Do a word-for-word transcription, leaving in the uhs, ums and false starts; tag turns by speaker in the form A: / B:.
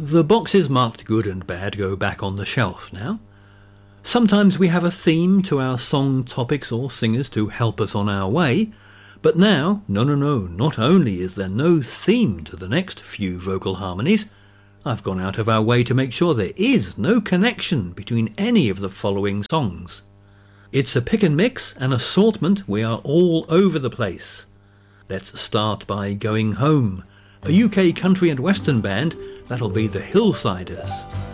A: The boxes marked good and bad go back on the shelf now. Sometimes we have a theme to our song topics or singers to help us on our way, but now, no no no, not only is there no theme to the next few vocal harmonies, I've gone out of our way to make sure there is no connection between any of the following songs. It's a pick and mix, an assortment, we are all over the place. Let's start by Going Home, a U K country and western band. That'll be the Hillsiders.